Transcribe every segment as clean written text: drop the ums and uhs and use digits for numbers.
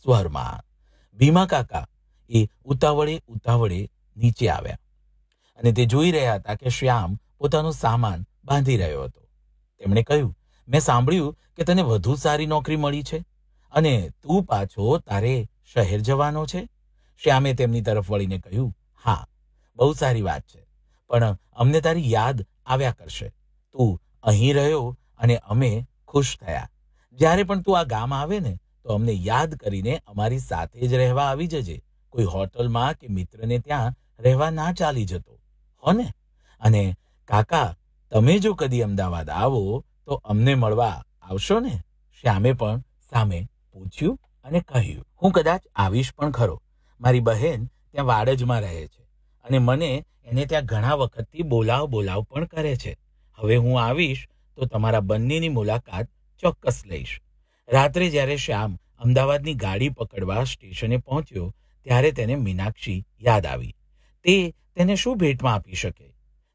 સ્વરમાં. ભીમા કાકા એ ઉતાવળે નીચે આવ્યા અને તે જોઈ રહ્યા હતા કે શ્યામ પોતાનો સામાન બાંધી રહ્યો હતો. તેમણે કહ્યું, મેં સાંભળ્યું કે તને વધુ સારી નોકરી મળી છે અને તું પાછો તારે શહેર જવાનો છે. શ્યામે તેમની તરફ વળીને કહ્યું, હા, બહુ સારી વાત છે, પણ અમને તારી યાદ આવ્યા કરશે. તું અહીં રહ્યો અને અમે ખુશ થયા. જ્યારે પણ તું આ ગામ આવે ને તો અમને યાદ કરીને અમારી સાથે જ રહેવા આવી જજે. કોઈ હોટલમાં કે મિત્રને ત્યાં રહેવા ના ચાલી જતો હો ને. અને કાકા, તમે જો કદી અમદાવાદ આવો તો અમને મળવા આવશો ને? શ્યામે પણ સામે પૂછ્યું અને કહ્યું, હું કદાચ આવીશ પણ ખરો. મારી બહેન ત્યાં વાડજમાં રહે છે અને મને એને ત્યાં ઘણા વખતથી બોલાવ પણ કરે છે. હવે હું આવીશ તો તમારા બંનેની મુલાકાત ચોક્કસ લઈશ. રાત્રે જ્યારે શ્યામ અમદાવાદની ગાડી પકડવા સ્ટેશને પહોંચ્યો ત્યારે તેને મીનાક્ષી યાદ આવી. તે તેને શું ભેટમાં આપી શકે?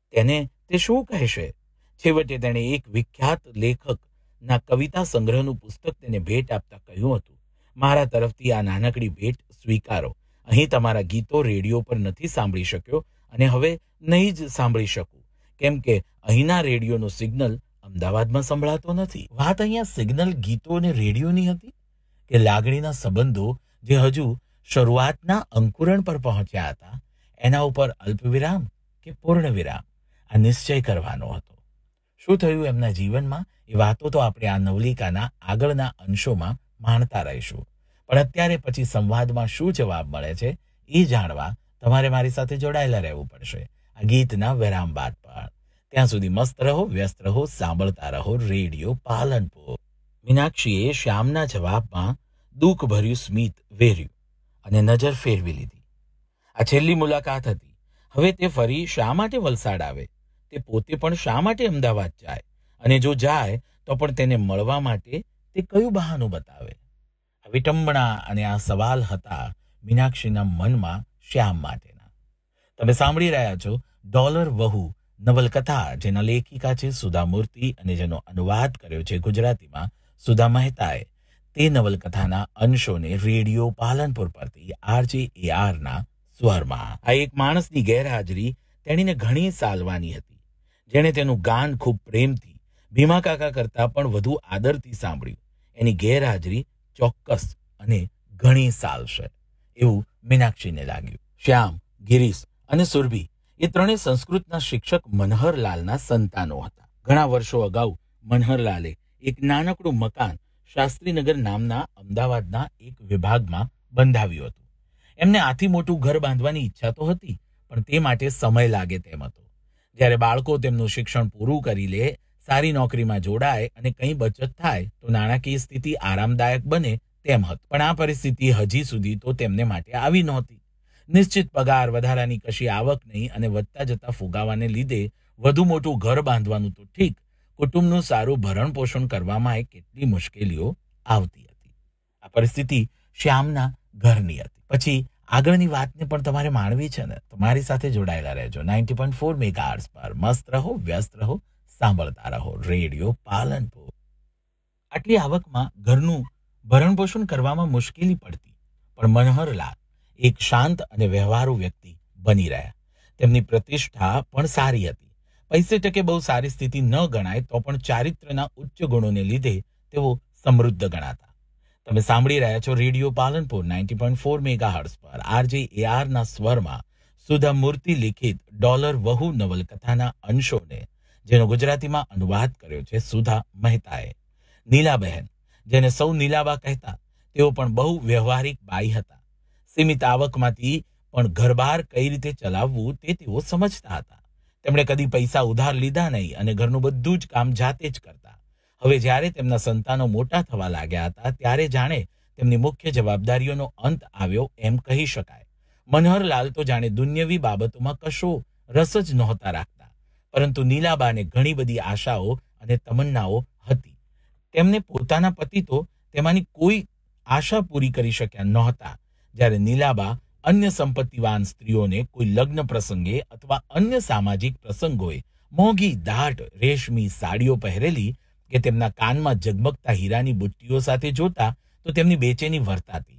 તે શું કહેશે? છેવટે તેણે એક વિખ્યાત લેખકના કવિતા સંગ્રહનું પુસ્તક તેને ભેટ આપતા કહ્યું હતું, મારા તરફથી આ નાનકડી ભેટ સ્વીકારો. અહીં તમારા ગીતો રેડિયો પર નથી સાંભળી શક્યો અને હવે નહીં જ સાંભળી શકું, કેમ કે અહીંના રેડિયોનો સિગ્નલ અમદાવાદમાં સંભળાતો નથી. વાત અહીંયા સિગ્નલ, ગીતો અને રેડિયોની હતી કે લાગણીના સંબંધો જે હજુ શરૂઆતના અંકુરણ પર પહોંચ્યા હતા એના ઉપર અલ્પવિરામ કે પૂર્ણવિરામ આ નિશ્ચય કરવાનો હતો. શું થયું એમના જીવનમાં એ વાતો તો આપણે આ નવલિકાના આગળના અંશોમાં માણતા રહીશું. પણ અત્યારે પછી સંવાદમાં શું જવાબ મળે છે એ જાણવા તમારે મારી સાથે જોડાયેલા રહેવું પડશે આ ગીતના વિરામ બાદ પણ. ત્યાં સુધી મસ્ત રહો, વ્યસ્ત રહો, સાંભળતા રહો રેડિયો પાલનપુર. મીનાક્ષીએ શ્યામના જવાબમાં દુઃખ ભર્યું સ્મિત વેર્યું અને નજર ફેરવી લીધી. આ છેલ્લી મુલાકાત હતી. હવે તે ફરી શા માટે વલસાડ આવે? તે પોતે પણ શા માટે અમદાવાદ જાય? અને જો જાય તો પણ તેને મળવા માટે તે કયું બહાનું બતાવે? આ વિટંબણા અને આ સવાલ હતા મીનાક્ષીના મનમાં શ્યામ માટેના. તમે સાંભળી રહ્યા છો ડોલર વહુ નવલકથા, જેના લેખિકા છે સુધા મૂર્તિ અને જેનો અનુવાદ કર્યો છે ગુજરાતીમાં સુધા મહેતાએ. તે નવલકથાના અંશોને રેડિયો પાલનપુર પરથી RJARના સ્વરમાં. આ એક માણસની ગેરહાજરી તેણીને ઘણી સાલવાની હતી, જેણે તેનું ગાન ખૂબ પ્રેમથી, ભીમા કાકા કરતા પણ વધુ આદરથી સાંભળ્યું. એની ગેરહાજરી ચોક્કસ અને ઘણી સાલશે એવું મીનાક્ષીને લાગ્યું. શ્યામ, ગિરીશ અને સુરભી એ ત્રણેય સંસ્કૃતના શિક્ષક મનહરલાલના સંતાનો હતા. ઘણા વર્ષો અગાઉ મનહરલાલે એક નાનકડું મકાન શાસ્ત્રીનગર નામના અમદાવાદના એક વિભાગમાં બંધાવ્યું હતું. એમને આથી મોટું ઘર બાંધવાની ઈચ્છા તો હતી, પણ તે માટે સમય લાગે તેમ હતો. જ્યારે બાળકો તેમનું શિક્ષણ પૂરું કરી લે, સારી નોકરીમાં જોડાય અને કંઈ બચત થાય તો નાણાકીય સ્થિતિ આરામદાયક બને તેમ હતું. પણ આ પરિસ્થિતિ હજી સુધી તો તેમને માટે આવી નહોતી. નિશ્ચિત પગાર, વધારાની કશી આવક નહીં અને વધતા જતા ફુગાવાને લીધે વધુ મોટું ઘર બાંધવાનું તો ઠીક, કુટુંબનું સારું ભરણ પોષણ કરવામાં કેટલી મુશ્કેલીઓ આવતી હતી. આ પરિસ્થિતિ શ્યામના ઘરની હતી. પછી આગળની વાતને પણ તમારે માણવી છે ને, તમારી સાથે જોડાયેલા રહેજો 90.4 મેગાહર્ટ્ઝ પર. મસ્ત રહો, વ્યસ્ત રહો, સાંભળતા રહો રેડિયો પાલનપુર. આટલી આવકમાં ઘરનું ભરણ પોષણ કરવામાં મુશ્કેલી પડતી, પણ મનહરલાલ એક શાંત અને વ્યવહારુ વ્યક્તિ બની રહ્યા. તેમની પ્રતિષ્ઠા પણ સારી હતી. પૈસે ટકે બહુ સારી સ્થિતિ ન ગણાય તો પણ ચારિત્ર્યના ઉચ્ચ ગુણોને લીધે તેઓ સમૃદ્ધ ગણાતા. તમે સાંભળી રહ્યા છો રેડિયો પાલનપુર 90.4 મેગાહર્ટ્ઝ પર RJARના સ્વરમાં સુધા મૂર્તિ લિખિત ડોલર વહુ નવલકથાના અંશોને, જેનો ગુજરાતીમાં અનુવાદ કર્યો છે સુધા મહેતાએ. નીલાબહેન, જેને સૌ નીલાબા કહેતા, તેઓ પણ બહુ વ્યવહારિક બાઈ હતા. સીમિત આવકમાંથી પણ ઘરબાર કઈ રીતે ચલાવવું તે તેઓ સમજતા હતા. તેમણે કદી પૈસા ઉધાર લીધા નહીં અને ઘરનું બધું જ કામ જાતે જ કરતા. હવે જ્યારે તેમના સંતાનો મોટા થવા લાગ્યા હતા ત્યારે જાણે તેમની મુખ્ય જવાબદારીઓનો અંત આવ્યો એમ કહી શકાય. મનહરલાલ તો જાણે દુન્યવી બાબતોમાં કશો રસ જ નહોતા રાખતા, પરંતુ નીલાબાને ઘણી બધી આશાઓ અને તમન્નાઓ હતી. તેમને પોતાના પતિ તો તેમાંની કોઈ આશા પૂરી કરી શક્યા નહોતા. જ્યારે નીલાબા અન્ય સંપત્તિવાન સ્ત્રીઓને કોઈ લગ્ન પ્રસંગે અથવા અન્ય સામાજિક પ્રસંગોએ મોંઘી દાટ રેશમી સાડીઓ પહેરેલી કે તેમના કાનમાં ઝગમગતા હીરાની બુટ્ટીઓ સાથે જોતા તો તેમની બેચેની વર્તાતી.